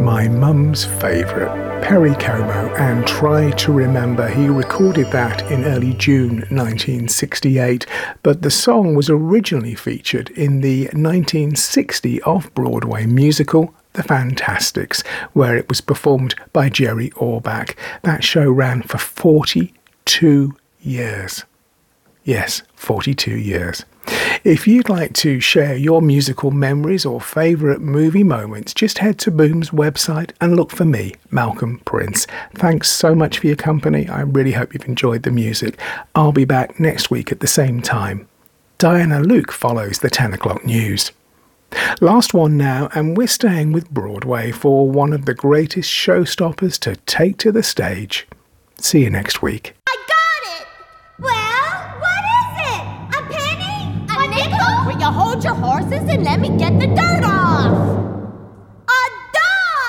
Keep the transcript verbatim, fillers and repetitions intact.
my mum's favourite, Perry Como and Try to Remember. He recorded that in early June nineteen sixty-eight, but the song was originally featured in the nineteen sixty off-Broadway musical The Fantastics, where it was performed by Jerry Orbach. That show ran for forty-two years. Yes, forty-two years. If you'd like to share your musical memories or favourite movie moments, just head to Boom's website and look for me, Malcolm Prince. Thanks so much for your company. I really hope you've enjoyed the music. I'll be back next week at the same time. Diana Luke follows the ten o'clock news. Last one now, and we're staying with Broadway for one of the greatest showstoppers to take to the stage. See you next week. I got it! Well, what is it? A penny? A, a nickel? nickel? Will you hold your horses and let me get the dirt off?